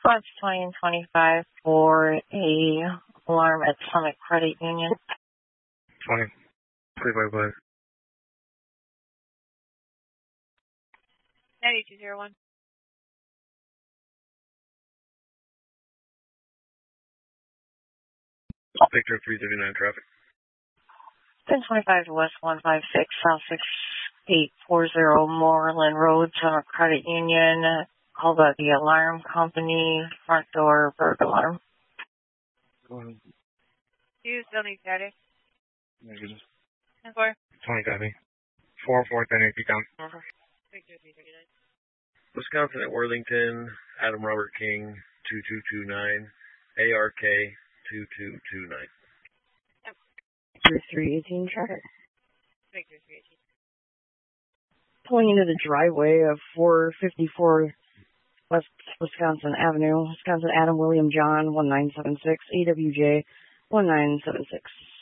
Response 2025 for a alarm at Summit Credit Union. 20. Please wait, please. 9201. Victor 339 traffic. 1025 to West 156, South 6840 Moreland Road, Summit Credit Union. Call about the alarm company, front door burglar alarm. Go ahead. Do you still need status? Negative. 10-4. 20 copy. 4-4-10 down. Victor 339. Wisconsin at Worthington, Adam Robert King, 2229, ARK 2229. 318 traffic. Victor 318. Pulling into the driveway of 454 West Wisconsin Avenue, Wisconsin Adam William John 1976, AWJ 1976.